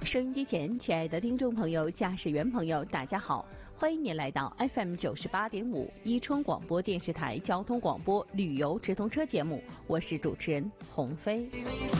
收音机前，亲爱的听众朋友、驾驶员朋友，大家好，欢迎您来到 FM 98.5伊春广播电视台交通广播旅游直通车节目，我是主持人鸿飞。